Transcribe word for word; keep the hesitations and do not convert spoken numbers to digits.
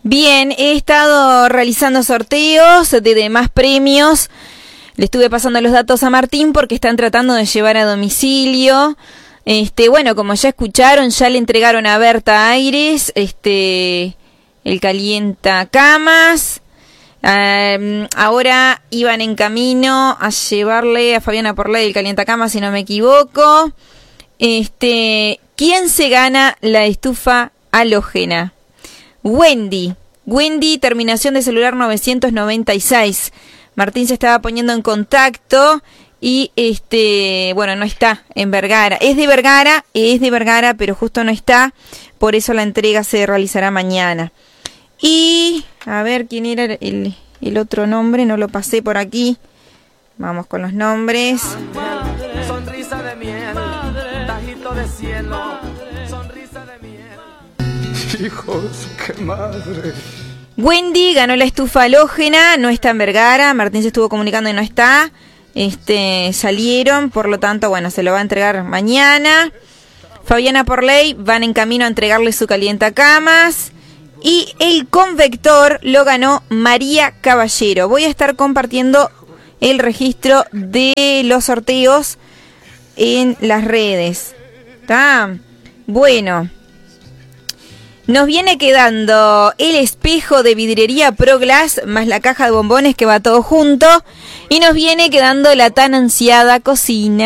Bien, he estado realizando sorteos de demás premios. Le estuve pasando los datos a Martín porque están tratando de llevar a domicilio. Este, bueno, como ya escucharon, ya le entregaron a Berta Aires, este, el calientacamas. Um, ahora iban en camino a llevarle a Fabiana Porley el calientacamas, si no me equivoco. Este, ¿quién se gana la estufa halógena? Wendy. Wendy, terminación de celular novecientos noventa y seis. Martín se estaba poniendo en contacto y, este, bueno, no está en Vergara. Es de Vergara, es de Vergara, pero justo no está. Por eso la entrega se realizará mañana. Y, a ver, ¿quién era el, el otro nombre? No lo pasé por aquí. Vamos con los nombres. Sonrisa de miel, tajito de cielo, sonrisa de miel. Hijos, qué madre. Wendy ganó la estufa halógena, no está en Vergara. Martín se estuvo comunicando y no está. Este, salieron, por lo tanto, bueno, se lo va a entregar mañana. Fabiana Porley van en camino a entregarle su calientacamas. Y el convector lo ganó María Caballero. Voy a estar compartiendo el registro de los sorteos en las redes. ¿Está? Bueno. Nos viene quedando el espejo de vidrería Pro Glass más la caja de bombones que va todo junto. Y nos viene quedando la tan ansiada cocina.